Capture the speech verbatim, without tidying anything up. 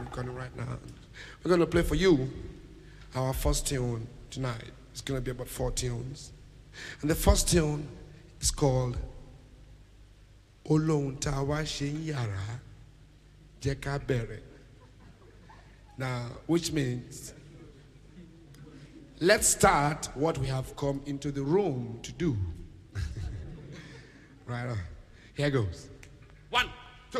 recording right now. We're going to play for you our first tune tonight. It's going to be about four tunes. And the first tune is called Olohun Ta Wa Se Yara Jẹ́ Ká Bẹ̀rẹ̀. Now, which means, let's start what we have come into the room to do. Right on. Here goes. One.